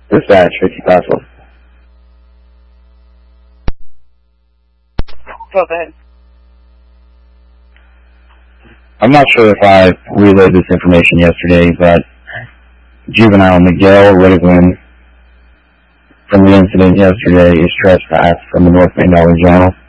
Dispatch, 50 Castle. Go ahead. I'm not sure if I relayed this information yesterday, but juvenile Miguel Rigwin from the incident yesterday is trespassed from the North Main Dollar General.